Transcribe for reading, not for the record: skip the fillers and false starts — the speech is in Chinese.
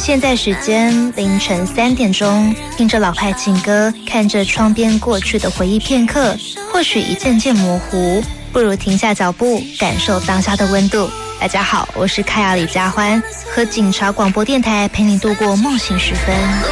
现在时间凌晨3点钟，听着老派情歌，看着窗边过去的回忆片刻，或许一渐渐模糊，不如停下脚步，感受当下的温度。大家好，我是凯亚李佳欢，和警察广播电台陪你度过梦醒时分。